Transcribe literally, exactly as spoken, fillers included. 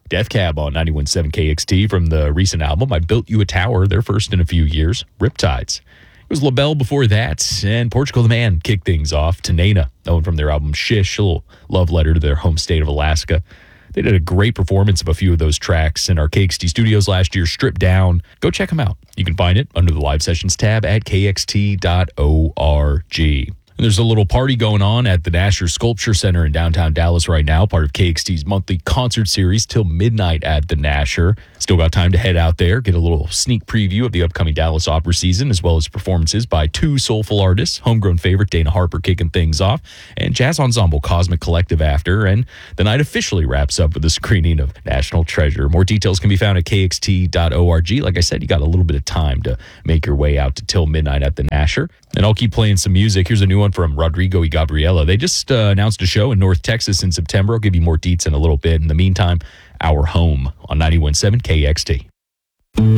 Death Cab on ninety-one point seven K X T from the recent album, I Built You a Tower, their first in a few years, Riptides. It was LaBelle before that, and Portugal the Man kicked things off. Tanana, that one from their album Shish, a little love letter to their home state of Alaska. They did a great performance of a few of those tracks in our K X T studios last year, stripped down. Go check them out. You can find it under the Live Sessions tab at K X T dot org. And there's a little party going on at the Nasher Sculpture Center in downtown Dallas right now, part of K X T's monthly concert series till midnight at the Nasher. Still got time to head out there, get a little sneak preview of the upcoming Dallas opera season, as well as performances by two soulful artists, homegrown favorite Dana Harper kicking things off, and jazz ensemble Cosmic Collective after. And the night officially wraps up with a screening of National Treasure. More details can be found at K X T dot org. Like I said, you got a little bit of time to make your way out to till midnight at the Nasher. And I'll keep playing some music. Here's a new one from Rodrigo y Gabriela. They just uh, announced a show in North Texas in September. I'll give you more deets in a little bit. In the meantime, Our Home on ninety-one point seven K X T.